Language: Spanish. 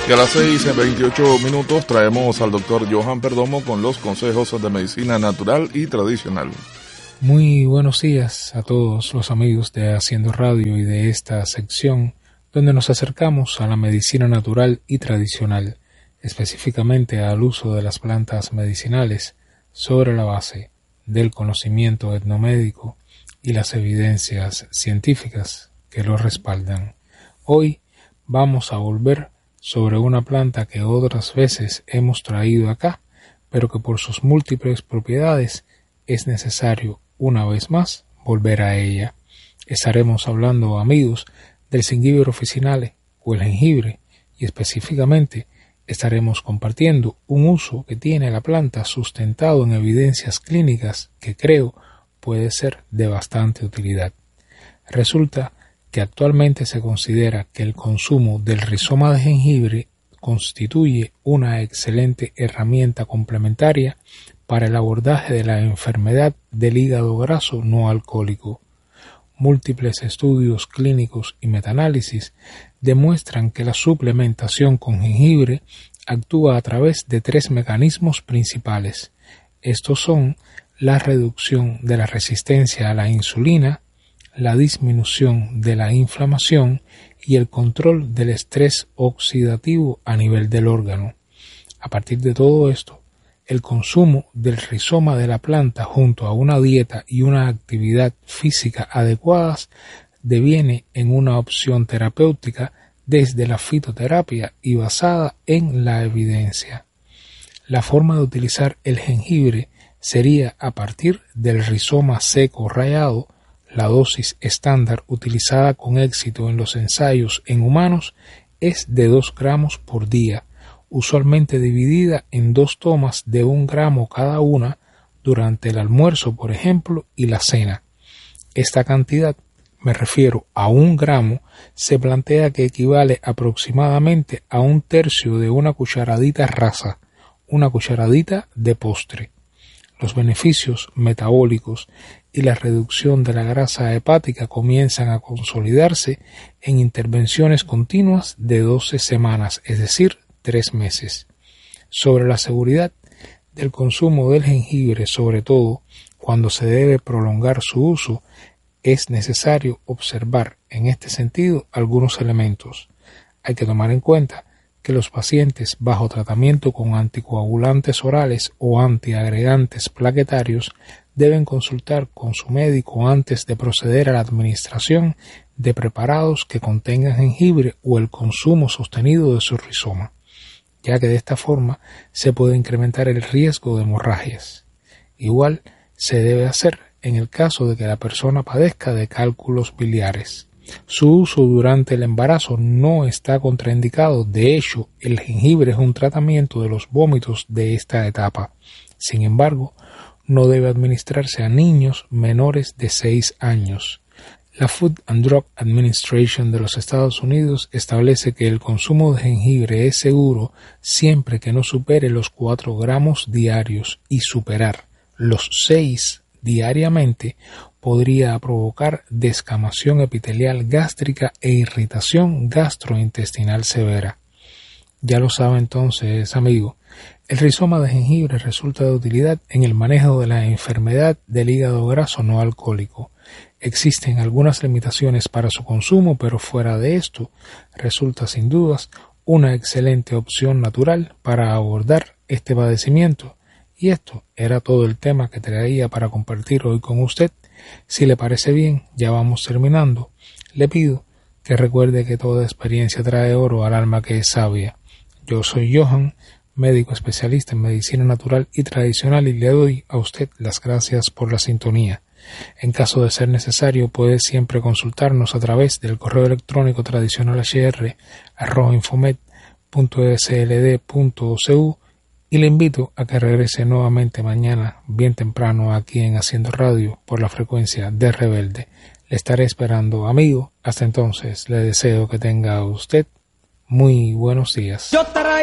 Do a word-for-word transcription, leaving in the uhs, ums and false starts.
Y a las seis y veintiocho minutos traemos al doctor Johan Perdomo con los consejos de medicina natural y tradicional. Muy buenos días a todos los amigos de Haciendo Radio y de esta sección donde nos acercamos a la medicina natural y tradicional, específicamente al uso de las plantas medicinales sobre la base del conocimiento etnomédico y las evidencias científicas que lo respaldan. Hoy vamos a volver sobre una planta que otras veces hemos traído acá, pero que por sus múltiples propiedades es necesario una vez más volver a ella. Estaremos hablando, amigos, del jengibre officinale o el jengibre, y específicamente estaremos compartiendo un uso que tiene la planta sustentado en evidencias clínicas que creo puede ser de bastante utilidad. Resulta que actualmente se considera que el consumo del rizoma de jengibre constituye una excelente herramienta complementaria para el abordaje de la enfermedad del hígado graso no alcohólico. Múltiples estudios clínicos y metaanálisis demuestran que la suplementación con jengibre actúa a través de tres mecanismos principales. Estos son la reducción de la resistencia a la insulina, la disminución de la inflamación y el control del estrés oxidativo a nivel del órgano. A partir de todo esto, el consumo del rizoma de la planta junto a una dieta y una actividad física adecuadas deviene en una opción terapéutica desde la fitoterapia y basada en la evidencia. La forma de utilizar el jengibre sería a partir del rizoma seco rallado. La dosis estándar utilizada con éxito en los ensayos en humanos es de dos gramos por día, usualmente dividida en dos tomas de un gramo cada una durante el almuerzo, por ejemplo, y la cena. Esta cantidad, me refiero a un gramo, se plantea que equivale aproximadamente a un tercio de una cucharadita rasa, una cucharadita de postre. Los beneficios metabólicos y la reducción de la grasa hepática comienzan a consolidarse en intervenciones continuas de doce semanas, es decir, tres meses. Sobre la seguridad del consumo del jengibre, sobre todo cuando se debe prolongar su uso, es necesario observar en este sentido algunos elementos. Hay que tomar en cuenta que los pacientes bajo tratamiento con anticoagulantes orales o antiagregantes plaquetarios deben consultar con su médico antes de proceder a la administración de preparados que contengan jengibre o el consumo sostenido de su rizoma, ya que de esta forma se puede incrementar el riesgo de hemorragias. Igual se debe hacer en el caso de que la persona padezca de cálculos biliares. Su uso durante el embarazo no está contraindicado. De hecho, el jengibre es un tratamiento de los vómitos de esta etapa. Sin embargo, no debe administrarse a niños menores de seis años. La Food and Drug Administration de los Estados Unidos establece que el consumo de jengibre es seguro siempre que no supere los cuatro gramos diarios, y superar los seis diariamente podría provocar descamación epitelial gástrica e irritación gastrointestinal severa. Ya lo sabe entonces, amigo, el rizoma de jengibre resulta de utilidad en el manejo de la enfermedad del hígado graso no alcohólico. Existen algunas limitaciones para su consumo, pero fuera de esto, resulta sin dudas una excelente opción natural para abordar este padecimiento. Y esto era todo el tema que traía para compartir hoy con usted. Si le parece bien, ya vamos terminando. Le pido que recuerde que toda experiencia trae oro al alma que es sabia. Yo soy Johan, médico especialista en medicina natural y tradicional, y le doy a usted las gracias por la sintonía. En caso de ser necesario, puede siempre consultarnos a través del correo electrónico tradicional hr arroba infomed punto sld punto cu, y le invito a que regrese nuevamente mañana bien temprano aquí en Haciendo Radio por la frecuencia de Rebelde. Le estaré esperando, amigo. Hasta entonces, le deseo que tenga usted muy buenos días.